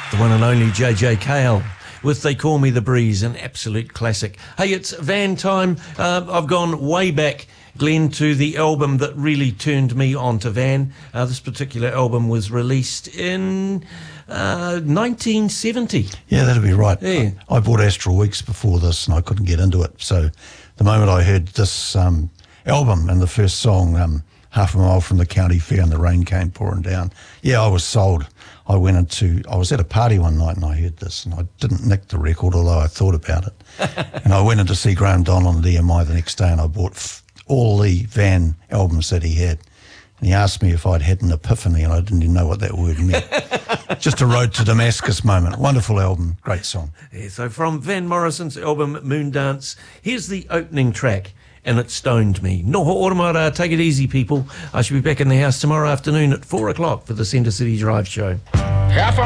The one and only JJ Cale with They Call Me The Breeze, an absolute classic. Hey, it's Van time. I've gone way back, Glenn, to the album that really turned me on to Van. This particular album was released in 1970. Yeah, that'd be right. Yeah. I bought Astral Weeks before this and I couldn't get into it. So the moment I heard this album and the first song, Half a Mile from the County Fair and the Rain Came Pouring Down, yeah, I was sold. I was at a party one night and I heard this and I didn't nick the record, although I thought about it. And I went in to see Graham Donald at EMI the next day and I bought all the Van albums that he had. And he asked me if I'd had an epiphany and I didn't even know what that word meant. Just a Road to Damascus moment. Wonderful album, great song. Yeah, so from Van Morrison's album Moondance, here's the opening track. And it stoned me. Noho Oromara, take it easy, people. I should be back in the house tomorrow afternoon at 4 o'clock for the Centre City Drive show. Half a